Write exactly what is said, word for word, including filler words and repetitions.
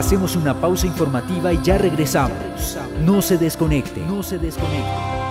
Hacemos una pausa informativa y ya regresamos. No se desconecte, no se desconecte.